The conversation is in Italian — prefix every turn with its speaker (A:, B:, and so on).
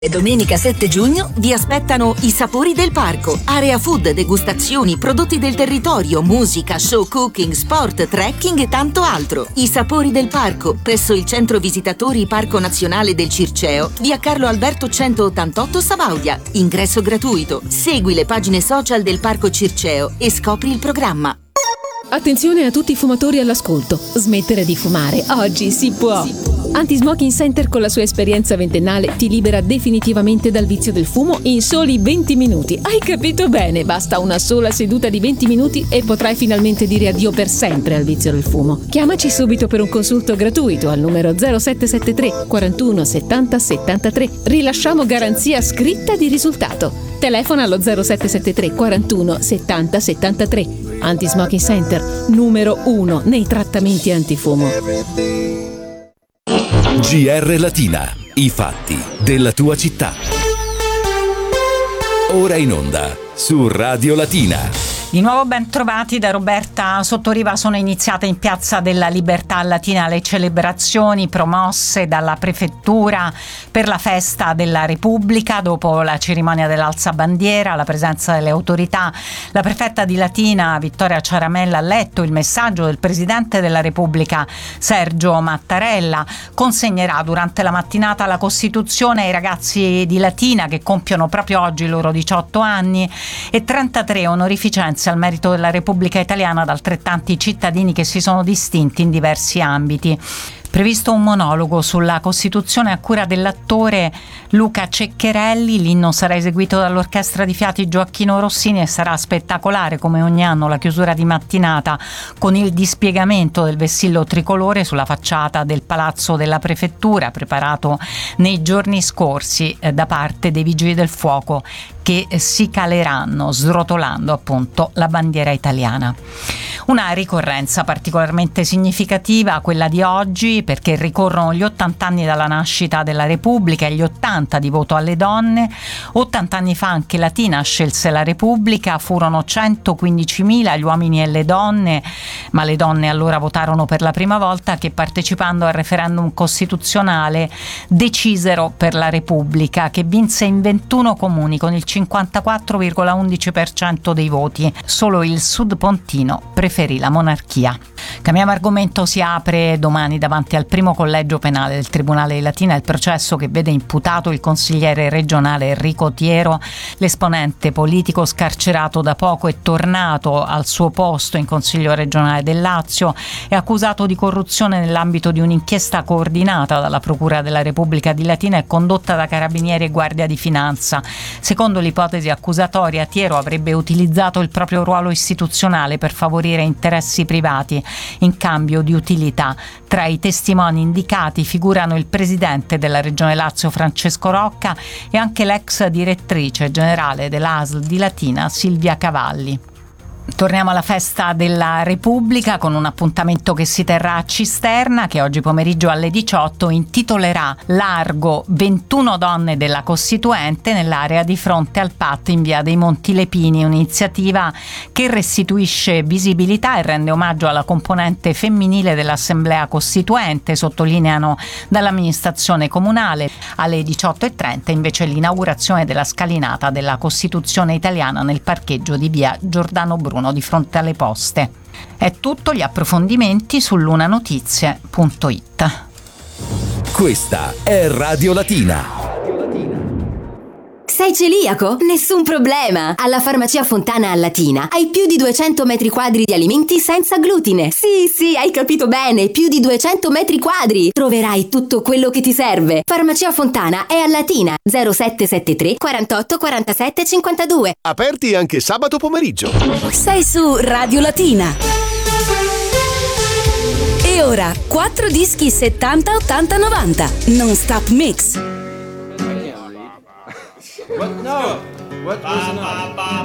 A: E domenica 7 giugno vi aspettano i Sapori del Parco, area food, degustazioni, prodotti del territorio, musica, show cooking, sport, trekking e tanto altro. I Sapori del Parco, presso il centro visitatori Parco Nazionale del Circeo, via Carlo Alberto 188 Sabaudia. Ingresso gratuito. Segui le pagine social del Parco Circeo e scopri il programma.
B: Attenzione a tutti i fumatori all'ascolto. Smettere di fumare oggi si può. Anti-Smoking Center con la sua esperienza ventennale ti libera definitivamente dal vizio del fumo in soli 20 minuti. Hai capito bene? Basta una sola seduta di 20 minuti e potrai finalmente dire addio per sempre al vizio del fumo. Chiamaci subito per un consulto gratuito al numero 0773 41 70 73. Rilasciamo garanzia scritta di risultato. Telefona allo 0773 41 70 73. Anti-Smoking Center, numero 1 nei trattamenti antifumo.
C: GR Latina, i fatti della tua città. Ora in onda su Radio Latina.
D: Di nuovo ben trovati da Roberta Sottoriva. Sono iniziate in Piazza della Libertà a Latina le celebrazioni promosse dalla Prefettura per la festa della Repubblica. Dopo la cerimonia dell'alzabandiera, la presenza delle autorità, la prefetta di Latina Vittoria Ciaramella ha letto il messaggio del Presidente della Repubblica Sergio Mattarella. Consegnerà durante la mattinata la Costituzione ai ragazzi di Latina che compiono proprio oggi i loro 18 anni e 33 onorificenze al merito della Repubblica Italiana da altrettanti cittadini che si sono distinti in diversi ambiti. Previsto un monologo sulla Costituzione a cura dell'attore Luca Ceccherelli. L'inno sarà eseguito dall'Orchestra di Fiati Gioacchino Rossini e sarà spettacolare come ogni anno la chiusura di mattinata con il dispiegamento del vessillo tricolore sulla facciata del Palazzo della Prefettura, preparato nei giorni scorsi da parte dei Vigili del Fuoco che si caleranno srotolando appunto la bandiera italiana. Una ricorrenza particolarmente significativa quella di oggi, perché ricorrono gli 80 anni dalla nascita della Repubblica e gli 80 di voto alle donne. 80 anni fa anche Latina scelse la Repubblica, furono 115.000 gli uomini e le donne, ma le donne allora votarono per la prima volta, che partecipando al referendum costituzionale decisero per la Repubblica, che vinse in 21 comuni con il 54,11% dei voti. Solo il Sud Pontino preferì la monarchia. Cambiamo argomento. Si apre domani davanti al primo collegio penale del Tribunale di Latina il processo che vede imputato il consigliere regionale Enrico Tiero. L'esponente politico, scarcerato da poco e tornato al suo posto in Consiglio regionale del Lazio, è accusato di corruzione nell'ambito di un'inchiesta coordinata dalla Procura della Repubblica di Latina e condotta da Carabinieri e Guardia di Finanza. Secondo l'ipotesi accusatoria, Tiero avrebbe utilizzato il proprio ruolo istituzionale per favorire interessi privati in cambio di utilità. Tra i testimoni indicati figurano il presidente della Regione Lazio Francesco Rocca e anche l'ex direttrice generale dell'ASL di Latina Silvia Cavalli. Torniamo alla festa della Repubblica con un appuntamento che si terrà a Cisterna, che oggi pomeriggio alle 18 intitolerà Largo 21 donne della Costituente nell'area di fronte al PAT in via dei Monti Lepini, un'iniziativa che restituisce visibilità e rende omaggio alla componente femminile dell'Assemblea Costituente, sottolineano dall'amministrazione comunale. Alle 18:30 invece l'inaugurazione della scalinata della Costituzione italiana nel parcheggio di via Giordano Bruno di fronte alle Poste. È tutto, gli approfondimenti su lunanotizie.it.
C: Questa è Radio Latina.
E: Sei celiaco? Nessun problema! Alla Farmacia Fontana a Latina hai più di 200 metri quadri di alimenti senza glutine. Sì, hai capito bene, più di 200 metri quadri! Troverai tutto quello che ti serve. Farmacia Fontana è a Latina, 0773 48 47 52.
F: Aperti anche sabato pomeriggio.
A: Sei su Radio Latina. E ora 4 dischi 70 80 90 non stop mix.
G: What? No. What was it?